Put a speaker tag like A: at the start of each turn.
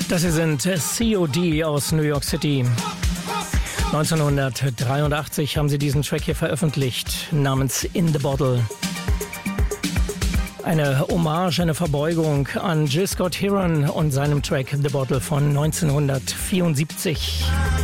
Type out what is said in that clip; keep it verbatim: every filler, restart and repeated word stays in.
A: Das hier sind C O D aus New York City. neunzehnhundertdreiundachtzig haben sie diesen Track hier veröffentlicht, namens In the Bottle. Eine Hommage, eine Verbeugung an Gil Scott-Heron und seinem Track The Bottle von neunzehnhundertvierundsiebzig.